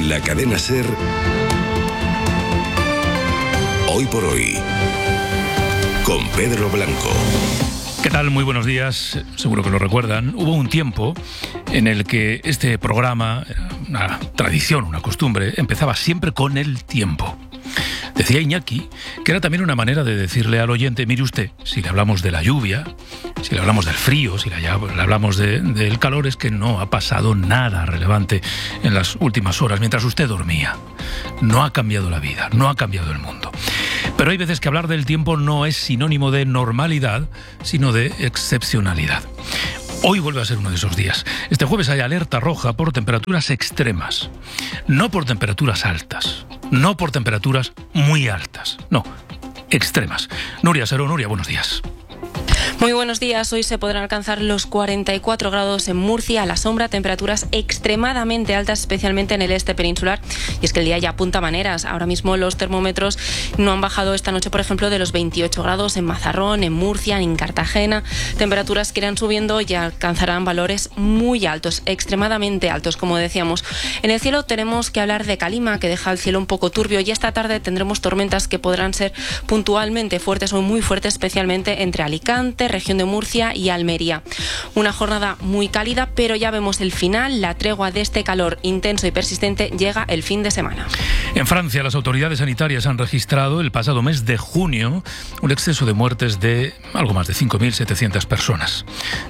la cadena SER, Hoy por Hoy, con Pedro Blanco. ¿Qué tal? Muy buenos días. Seguro que lo recuerdan. Hubo un tiempo en el que este programa, una tradición, una costumbre, empezaba siempre con el tiempo. Decía Iñaki que era también una manera de decirle al oyente: mire usted, si le hablamos de la lluvia, si le hablamos del frío, si le hablamos del calor, es que no ha pasado nada relevante en las últimas horas mientras usted dormía. No ha cambiado la vida, no ha cambiado el mundo. Pero hay veces que hablar del tiempo no es sinónimo de normalidad, sino de excepcionalidad. Hoy vuelve a ser uno de esos días. Este jueves hay alerta roja por temperaturas extremas. No por temperaturas altas, no por temperaturas muy altas, no, extremas. Nuria Seró. Nuria, buenos días. Muy buenos días. Hoy se podrán alcanzar los 44 grados en Murcia, a la sombra, temperaturas extremadamente altas, especialmente en el este peninsular. Y es que el día ya apunta maneras. Ahora mismo los termómetros no han bajado esta noche, por ejemplo, de los 28 grados en Mazarrón, en Murcia, en Cartagena. Temperaturas que irán subiendo y alcanzarán valores muy altos, extremadamente altos, como decíamos. En el cielo tenemos que hablar de calima, que deja el cielo un poco turbio, y esta tarde tendremos tormentas que podrán ser puntualmente fuertes o muy fuertes, especialmente entre Alicante, región de Murcia y Almería. Una jornada muy cálida, pero ya vemos el final. La tregua de este calor intenso y persistente llega el fin de semana. En Francia, las autoridades sanitarias han registrado el pasado mes de junio un exceso de muertes de algo más de 5.700 personas.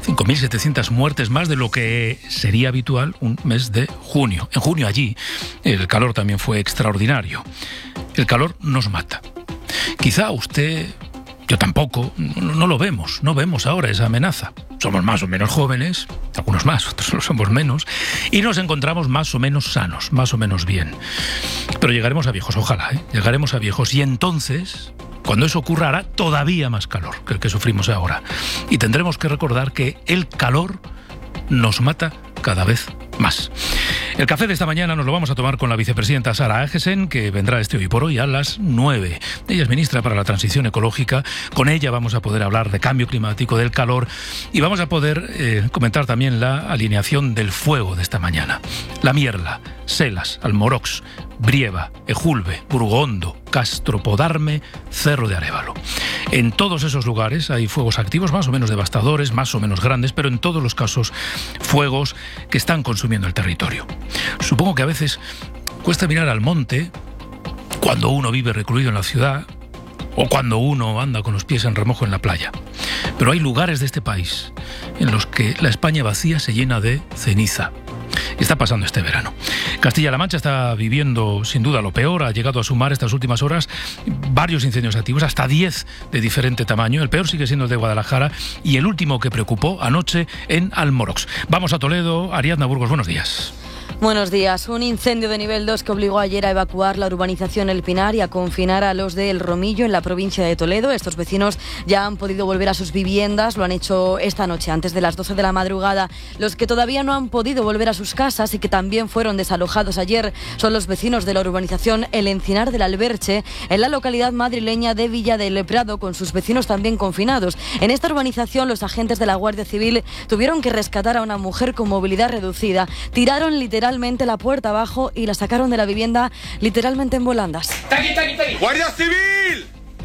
5.700 muertes más de lo que sería habitual un mes de junio. En junio allí el calor también fue extraordinario. El calor nos mata. Quizá usted... Yo tampoco, no lo vemos, no vemos ahora esa amenaza. Somos más o menos jóvenes, algunos más, otros lo somos menos, y nos encontramos más o menos sanos, más o menos bien. Pero llegaremos a viejos, ojalá, llegaremos a viejos, y entonces, cuando eso ocurra, hará todavía más calor que el que sufrimos ahora. Y tendremos que recordar que el calor nos mata cada vez más. El café de esta mañana nos lo vamos a tomar con la vicepresidenta Sara Agesen, que vendrá Hoy por Hoy a las 9. Ella es ministra para la Transición Ecológica. Con ella vamos a poder hablar de cambio climático, del calor, y vamos a poder comentar también la alineación del fuego de esta mañana. La Mierla, Selas, Almorox, Brieva, Ejulbe, Burgondo, Castropodarme, Cerro de Arévalo. En todos esos lugares hay fuegos activos, más o menos devastadores, más o menos grandes, pero en todos los casos fuegos que están consumiendo el territorio. Supongo que a veces cuesta mirar al monte cuando uno vive recluido en la ciudad o cuando uno anda con los pies en remojo en la playa. Pero hay lugares de este país en los que la España vacía se llena de ceniza. Está pasando este verano. Castilla-La Mancha está viviendo sin duda lo peor. Ha llegado a sumar estas últimas horas varios incendios activos, hasta 10 de diferente tamaño. El peor sigue siendo el de Guadalajara y el último que preocupó anoche en Almorox. Vamos a Toledo. Ariadna Burgos, buenos días. Buenos días. Un incendio de nivel 2 que obligó ayer a evacuar la urbanización El Pinar y a confinar a los de El Romillo en la provincia de Toledo. Estos vecinos ya han podido volver a sus viviendas. Lo han hecho esta noche, antes de las 12 de la madrugada. Los que todavía no han podido volver a sus casas y que también fueron desalojados ayer son los vecinos de la urbanización El Encinar del Alberche, en la localidad madrileña de Villa del Prado, con sus vecinos también confinados. En esta urbanización, los agentes de la Guardia Civil tuvieron que rescatar a una mujer con movilidad reducida. Tiraron literalmente la puerta abajo y la sacaron de la vivienda literalmente en volandas. ¡Taqui, taqui, taqui! ¡Guardia Civil!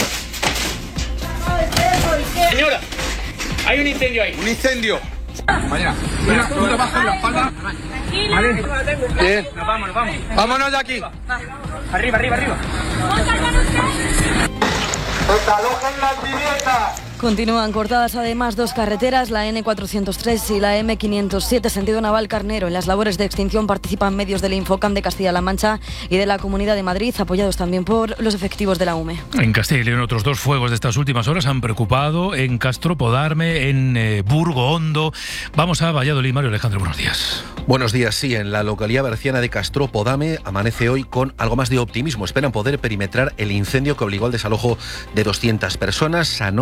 Señora, hay un incendio ahí. ¿Un incendio? Mañana, mira, tú te bajas la espalda. Vale. Bien. Nos vamos. Vámonos de aquí. Arriba. Desalojen las viviendas. Continúan cortadas además dos carreteras, la N403 y la M507, sentido Navalcarnero. En las labores de extinción participan medios del Infocam de Castilla-La Mancha y de la Comunidad de Madrid, apoyados también por los efectivos de la UME. En Castilla y León, otros dos fuegos de estas últimas horas han preocupado en Castropodarme, en Burgondo. Vamos a Valladolid. Mario Alejandro, buenos días. Buenos días, sí. En la localidad berciana de Castropodarme amanece hoy con algo más de optimismo. Esperan poder perimetrar el incendio que obligó al desalojo de 200 personas anoche, sin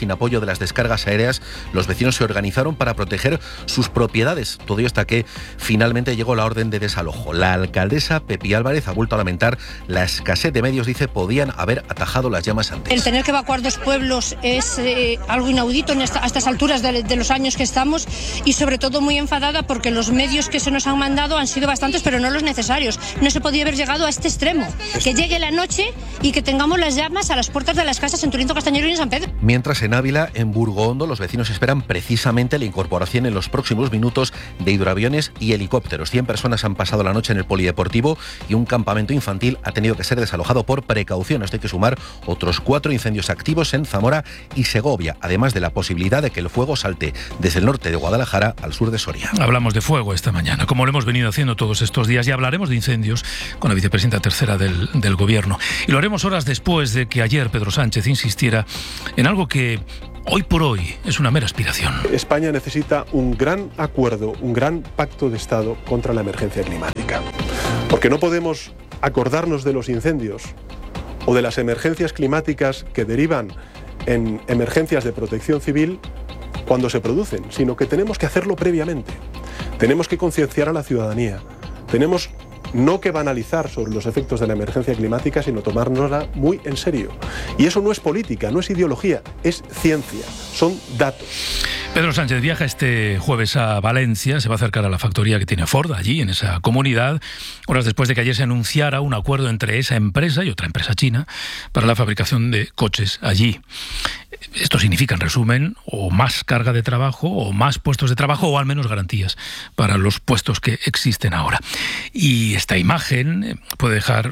sin apoyo de las descargas aéreas, los vecinos se organizaron para proteger sus propiedades. Todo ello hasta que finalmente llegó la orden de desalojo. La alcaldesa Pepi Álvarez ha vuelto a lamentar la escasez de medios. Dice, podían haber atajado las llamas antes. El tener que evacuar 2 pueblos es algo inaudito a estas alturas de los años que estamos, y sobre todo muy enfadada porque los medios que se nos han mandado han sido bastantes, pero no los necesarios. No se podía haber llegado a este extremo, que llegue la noche y que tengamos las llamas a las puertas de las casas en Turinto, Castañero y en San Pedro. Mientras en Ávila, en Burgondo, los vecinos esperan precisamente la incorporación en los próximos minutos de hidroaviones y helicópteros. 100 personas han pasado la noche en el polideportivo y un campamento infantil ha tenido que ser desalojado por precaución. Esto hay que sumar otros 4 incendios activos en Zamora y Segovia, además de la posibilidad de que el fuego salte desde el norte de Guadalajara al sur de Soria. Hablamos de fuego esta mañana, como lo hemos venido haciendo todos estos días, y hablaremos de incendios con la vicepresidenta tercera del Gobierno. Y lo haremos horas después de que ayer Pedro Sánchez insistiera en algo que hoy por hoy es una mera aspiración. España necesita un gran acuerdo, un gran pacto de Estado contra la emergencia climática. Porque no podemos acordarnos de los incendios o de las emergencias climáticas que derivan en emergencias de protección civil cuando se producen, sino que tenemos que hacerlo previamente. Tenemos que concienciar a la ciudadanía. Tenemos no que banalizar sobre los efectos de la emergencia climática, sino tomárnosla muy en serio. Y eso no es política, no es ideología, es ciencia, son datos. Pedro Sánchez viaja este jueves a Valencia, se va a acercar a la factoría que tiene Ford allí, en esa comunidad, horas después de que ayer se anunciara un acuerdo entre esa empresa y otra empresa china para la fabricación de coches allí. Esto significa, en resumen, o más carga de trabajo, o más puestos de trabajo, o al menos garantías para los puestos que existen ahora. Y esta imagen puede dejar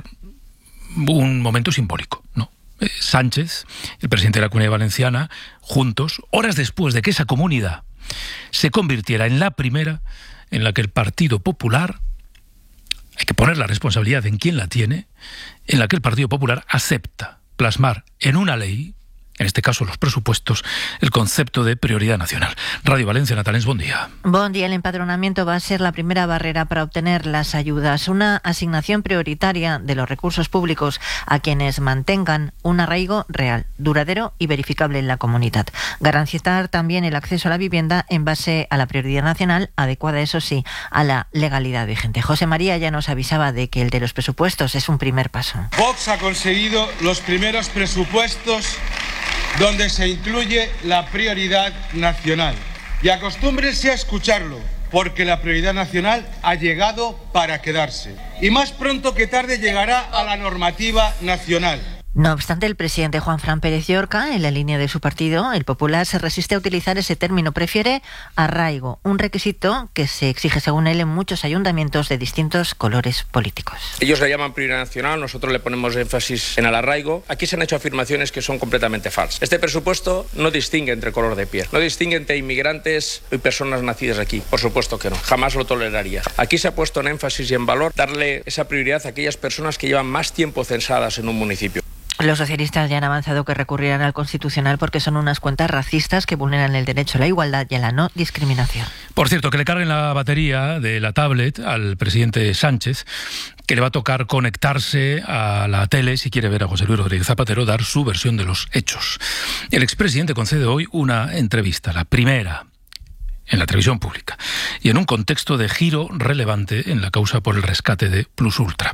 un momento simbólico, ¿no? Sánchez, el presidente de la Comunidad Valenciana, juntos, horas después de que esa comunidad se convirtiera en la primera en la que el Partido Popular, hay que poner la responsabilidad en quien la tiene, en la que el Partido Popular acepta plasmar en una ley, en este caso los presupuestos, el concepto de prioridad nacional. Radio Valencia, Natalens, buen día. Buen día. El empadronamiento va a ser la primera barrera para obtener las ayudas, una asignación prioritaria de los recursos públicos a quienes mantengan un arraigo real, duradero y verificable en la comunidad. Garantizar también el acceso a la vivienda en base a la prioridad nacional, adecuada, eso sí, a la legalidad vigente. José María ya nos avisaba de que el de los presupuestos es un primer paso. Vox ha conseguido los primeros presupuestos donde se incluye la prioridad nacional. Y acostúmbrense a escucharlo, porque la prioridad nacional ha llegado para quedarse. Y más pronto que tarde llegará a la normativa nacional. No obstante, el presidente Juanfran Pérez Llorca, en la línea de su partido, el Popular, se resiste a utilizar ese término. Prefiere arraigo, un requisito que se exige, según él, en muchos ayuntamientos de distintos colores políticos. Ellos le llaman prioridad nacional, nosotros le ponemos énfasis en el arraigo. Aquí se han hecho afirmaciones que son completamente falsas. Este presupuesto no distingue entre color de piel, no distingue entre inmigrantes y personas nacidas aquí. Por supuesto que no, jamás lo toleraría. Aquí se ha puesto en énfasis y en valor darle esa prioridad a aquellas personas que llevan más tiempo censadas en un municipio. Los socialistas ya han avanzado que recurrirán al Constitucional porque son unas cuentas racistas que vulneran el derecho a la igualdad y a la no discriminación. Por cierto, que le carguen la batería de la tablet al presidente Sánchez, que le va a tocar conectarse a la tele si quiere ver a José Luis Rodríguez Zapatero dar su versión de los hechos. El expresidente concede hoy una entrevista, la primera en la televisión pública, y en un contexto de giro relevante en la causa por el rescate de Plus Ultra.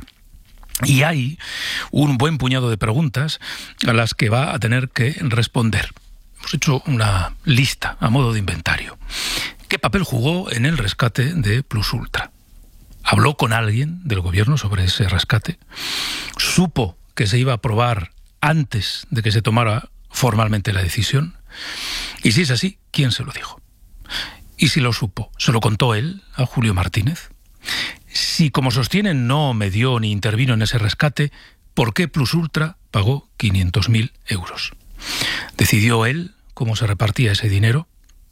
Y hay un buen puñado de preguntas a las que va a tener que responder. Hemos hecho una lista a modo de inventario. ¿Qué papel jugó en el rescate de Plus Ultra? ¿Habló con alguien del gobierno sobre ese rescate? ¿Supo que se iba a aprobar antes de que se tomara formalmente la decisión? Y si es así, ¿quién se lo dijo? Y si lo supo, ¿se lo contó él a Julio Martínez? Si, como sostienen, no medió ni intervino en ese rescate, ¿por qué Plus Ultra pagó 500.000 euros? ¿Decidió él cómo se repartía ese dinero?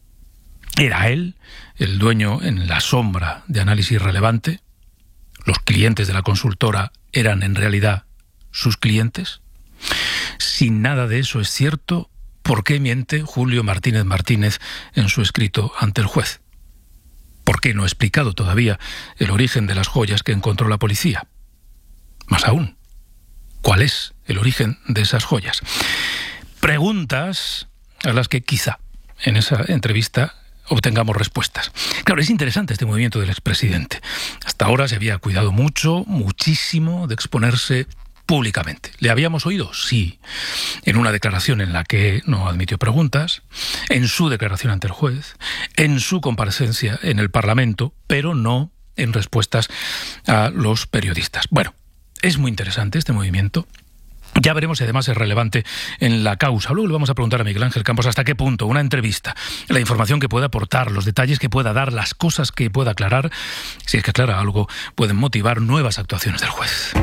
¿Era él el dueño en la sombra de Análisis Relevante? ¿Los clientes de la consultora eran en realidad sus clientes? Si nada de eso es cierto, ¿por qué miente Julio Martínez Martínez en su escrito ante el juez? ¿Por qué no ha explicado todavía el origen de las joyas que encontró la policía? Más aún, ¿cuál es el origen de esas joyas? Preguntas a las que quizá en esa entrevista obtengamos respuestas. Claro, es interesante este movimiento del expresidente. Hasta ahora se había cuidado muchísimo de exponerse públicamente. ¿Le habíamos oído? Sí. En una declaración en la que no admitió preguntas, en su declaración ante el juez, en su comparecencia en el Parlamento, pero no en respuestas a los periodistas. Bueno, es muy interesante este movimiento. Ya veremos si además es relevante en la causa. Luego le vamos a preguntar a Miguel Ángel Campos hasta qué punto una entrevista, la información que pueda aportar, los detalles que pueda dar, las cosas que pueda aclarar, si es que aclara algo, pueden motivar nuevas actuaciones del juez.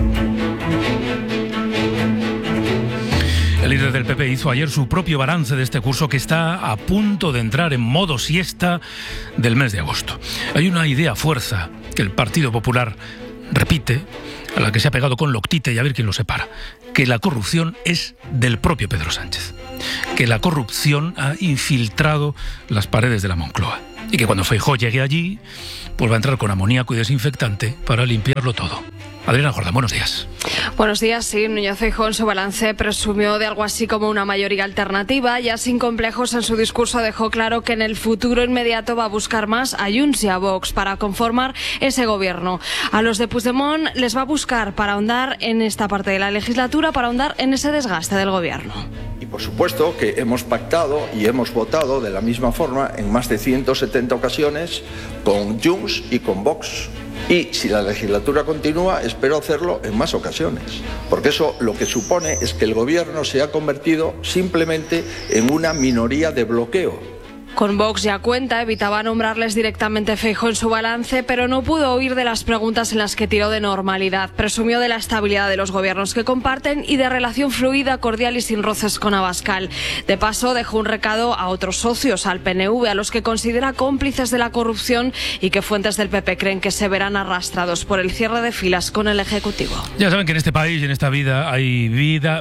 El líder del PP hizo ayer su propio balance de este curso que está a punto de entrar en modo siesta del mes de agosto. Hay una idea fuerza que el Partido Popular repite, a la que se ha pegado con Loctite y a ver quién lo separa, que la corrupción es del propio Pedro Sánchez, que la corrupción ha infiltrado las paredes de la Moncloa y que cuando Feijóo llegue allí, pues va a entrar con amoníaco y desinfectante para limpiarlo todo. Adriana Jordán, buenos días. Buenos días, sí. Núñez Feijóo en su balance presumió de algo así como una mayoría alternativa. Ya sin complejos en su discurso dejó claro que en el futuro inmediato va a buscar más a Junts y a Vox para conformar ese gobierno. A los de Puigdemont les va a buscar para ahondar en esta parte de la legislatura, para ahondar en ese desgaste del gobierno. Y por supuesto que hemos pactado y hemos votado de la misma forma en más de 170 ocasiones con Junts y con Vox. Y si la legislatura continúa, espero hacerlo en más ocasiones, porque eso lo que supone es que el gobierno se ha convertido simplemente en una minoría de bloqueo. Con Vox ya cuenta, evitaba nombrarles directamente Feijóo en su balance, pero no pudo huir de las preguntas en las que tiró de normalidad. Presumió de la estabilidad de los gobiernos que comparten y de relación fluida, cordial y sin roces con Abascal. De paso, dejó un recado a otros socios, al PNV, a los que considera cómplices de la corrupción y que fuentes del PP creen que se verán arrastrados por el cierre de filas con el Ejecutivo. Ya saben que en este país y en esta vida hay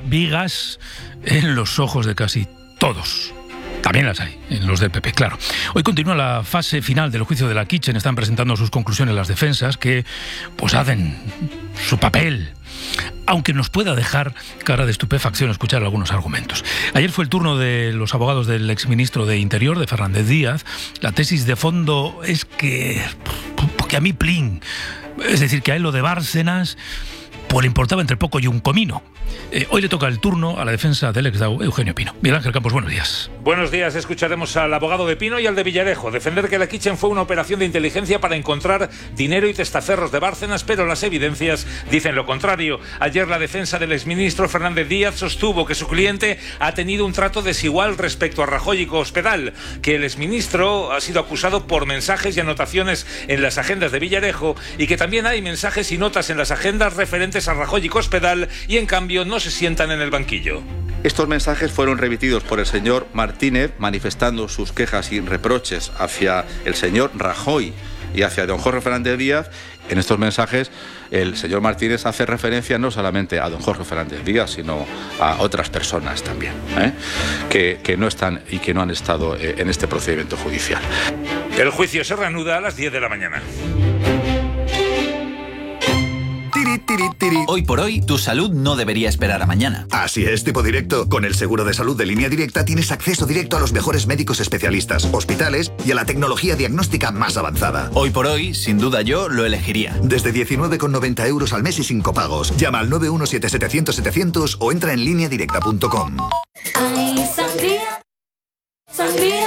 vigas en los ojos de casi todos. También las hay en los del PP, claro. Hoy continúa la fase final del juicio de la Kitchen. Están presentando sus conclusiones las defensas que pues hacen su papel, aunque nos pueda dejar cara de estupefacción escuchar algunos argumentos. Ayer fue el turno de los abogados del exministro de Interior, de Fernández Díaz. La tesis de fondo es que a mí plin, es decir, que a él lo de Bárcenas pues le importaba entre poco y un comino. Hoy le toca el turno a la defensa del exdao Eugenio Pino. Miguel Ángel Campos, buenos días. Buenos días. Escucharemos al abogado de Pino y al de Villarejo defender que la Kitchen fue una operación de inteligencia para encontrar dinero y testaferros de Bárcenas, pero las evidencias dicen lo contrario. Ayer la defensa del exministro Fernández Díaz sostuvo que su cliente ha tenido un trato desigual respecto a Rajoy y Cospedal, que el exministro ha sido acusado por mensajes y anotaciones en las agendas de Villarejo y que también hay mensajes y notas en las agendas referentes a Rajoy y Cospedal y en cambio no se sientan en el banquillo. Estos mensajes fueron remitidos por el señor Martínez manifestando sus quejas y reproches hacia el señor Rajoy y hacia don Jorge Fernández Díaz. En estos mensajes el señor Martínez hace referencia no solamente a don Jorge Fernández Díaz, sino a otras personas también, que no están y que no han estado en este procedimiento judicial. El juicio se reanuda a las 10 de la mañana. Hoy por hoy, tu salud no debería esperar a mañana. Así es, Tipo Directo. Con el seguro de salud de Línea Directa tienes acceso directo a los mejores médicos especialistas, hospitales y a la tecnología diagnóstica más avanzada. Hoy por hoy, sin duda yo lo elegiría. Desde 19,90 € al mes y sin copagos. Llama al 917-700-700 o entra en lineadirecta.com. Ay, sangría, sangría.